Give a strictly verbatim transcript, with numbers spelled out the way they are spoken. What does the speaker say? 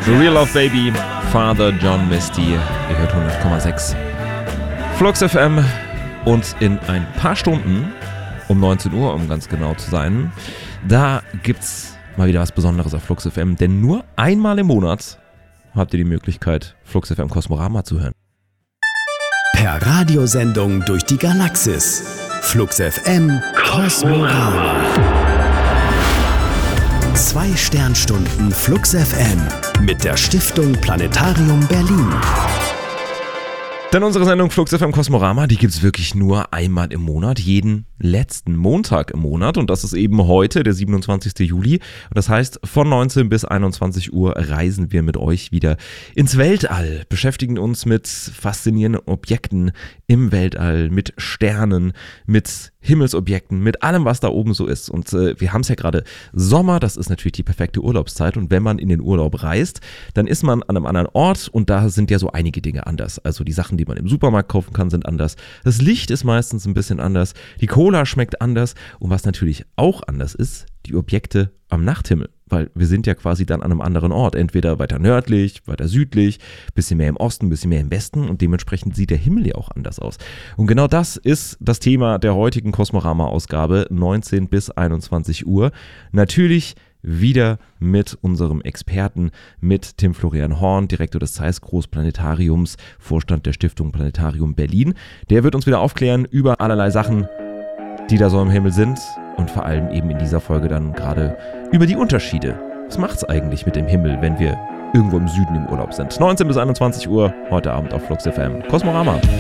Real Love Baby, Father John Misty. Ihr hört hundert Komma sechs Flux F M und in ein paar Stunden, um neunzehn Uhr, um ganz genau zu sein, da gibt's mal wieder was Besonderes auf Flux F M, denn nur einmal im Monat habt ihr die Möglichkeit, Flux F M Kosmorama zu hören. Per Radiosendung durch die Galaxis. Flux F M Kosmorama. Zwei Sternstunden Flux F M mit der Stiftung Planetarium Berlin. Denn unsere Sendung Flux F M Kosmorama, die gibt's wirklich nur einmal im Monat, jeden letzten Montag im Monat. Und das ist eben heute, der siebenundzwanzigsten Juli. Und das heißt, von neunzehn bis einundzwanzig Uhr reisen wir mit euch wieder ins Weltall, beschäftigen uns mit faszinierenden Objekten im Weltall, mit Sternen, mit Himmelsobjekten, mit allem, was da oben so ist. Und äh, wir haben es ja gerade Sommer, das ist natürlich die perfekte Urlaubszeit. Und wenn man in den Urlaub reist, dann ist man an einem anderen Ort und da sind ja so einige Dinge anders. Also die Sachen, die man im Supermarkt kaufen kann, sind anders. Das Licht ist meistens ein bisschen anders. Die Cola schmeckt anders. Und was natürlich auch anders ist, die Objekte am Nachthimmel. Weil wir sind ja quasi dann an einem anderen Ort. Entweder weiter nördlich, weiter südlich, bisschen mehr im Osten, bisschen mehr im Westen. Und dementsprechend sieht der Himmel ja auch anders aus. Und genau das ist das Thema der heutigen Kosmorama-Ausgabe, neunzehn bis einundzwanzig Uhr. Natürlich wieder mit unserem Experten, mit Tim Florian Horn, Direktor des Zeiss Großplanetariums, Vorstand der Stiftung Planetarium Berlin. Der wird uns wieder aufklären über allerlei Sachen, die da so im Himmel sind und vor allem eben in dieser Folge dann gerade über die Unterschiede. Was macht's eigentlich mit dem Himmel, wenn wir irgendwo im Süden im Urlaub sind? neunzehn bis einundzwanzig Uhr, heute Abend auf Flux F M. Kosmorama.